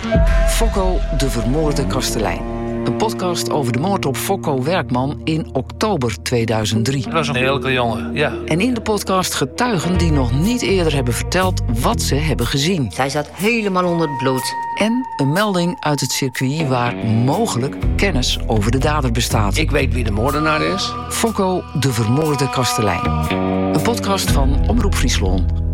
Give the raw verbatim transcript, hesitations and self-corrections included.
Fokko, de vermoorde kastelein. Een podcast over de moord op Fokko Werkman in oktober tweeduizend drie. Dat was een heerlijke jongen, ja. En in de podcast getuigen die nog niet eerder hebben verteld wat ze hebben gezien. Zij zat helemaal onder het bloed. En een melding uit het circuit waar mogelijk kennis over de dader bestaat. Ik weet wie de moordenaar is. Fokko, de vermoorde kastelein. Een podcast van Omroep Friesland.